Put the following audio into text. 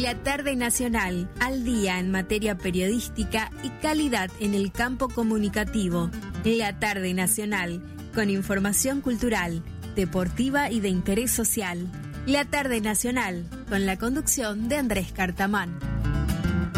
La Tarde Nacional, al día en materia periodística y calidad en el campo comunicativo. La Tarde Nacional, con información cultural, deportiva y de interés social. La Tarde Nacional, con la conducción de Andrés Cartamán.